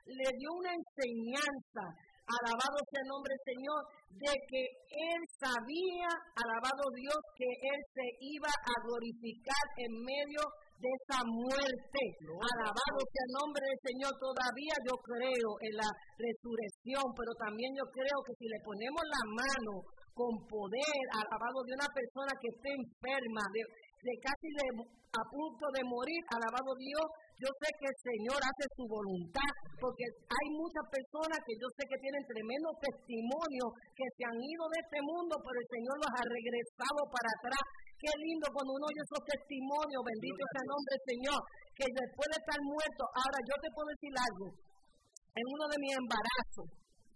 le dio una enseñanza, alabado sea el nombre del Señor, de que él sabía, alabado Dios, que él se iba a glorificar en medio de esa muerte. Alabado sea el nombre del Señor. Todavía yo creo en la resurrección, pero también yo creo que si le ponemos la mano con poder, alabado de una persona que esté enferma, de casi a punto de morir, alabado Dios, yo sé que el Señor hace su voluntad, porque hay muchas personas que yo sé que tienen tremendos testimonios que se han ido de este mundo, pero el Señor los ha regresado para atrás. Qué lindo cuando uno oye esos testimonios, bendito sea el nombre del Señor, que después de estar muerto. Ahora yo te puedo decir algo, en uno de mis embarazos,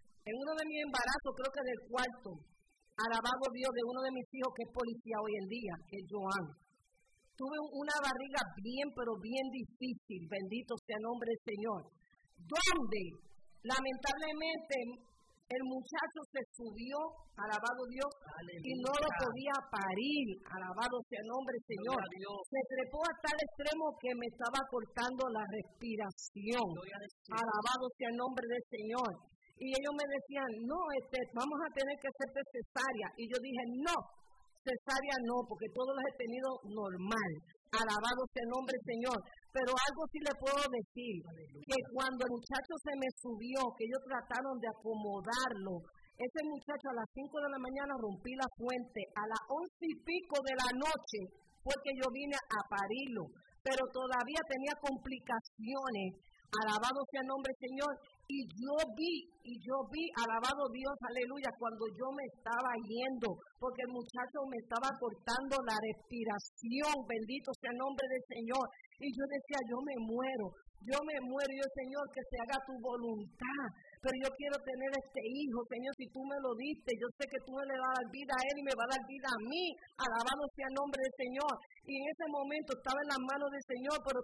creo que del cuarto, alabado Dios, de uno de mis hijos que es policía hoy en día, que es Joan. Tuve una barriga bien, pero bien difícil, bendito sea el nombre del Señor, donde lamentablemente el muchacho se subió, alabado Dios, aleluya, y no lo podía parir, alabado sea el nombre del Señor. Se trepó a tal extremo que me estaba cortando la respiración, alabado sea el nombre del Señor. Y ellos me decían, no, vamos a tener que hacerte cesárea. Y yo dije, no, cesárea no, porque todos los he tenido normal. Alabado sea el nombre del Señor. Pero algo sí le puedo decir, que cuando el muchacho se me subió, que ellos trataron de acomodarlo, ese muchacho a las 5 de la mañana rompí la fuente, a las 11 y pico de la noche fue que yo vine a parirlo, pero todavía tenía complicaciones. Alabado sea el nombre del Señor. Y yo vi, alabado Dios, aleluya, cuando yo me estaba yendo, porque el muchacho me estaba cortando la respiración, bendito sea el nombre del Señor. Y yo decía, yo me muero, y yo, Señor, que se haga tu voluntad, pero yo quiero tener este hijo, Señor, si tú me lo diste, yo sé que tú me le vas a dar vida a él y me va a dar vida a mí, alabado sea el nombre del Señor. Y en ese momento estaba en las manos del Señor, pero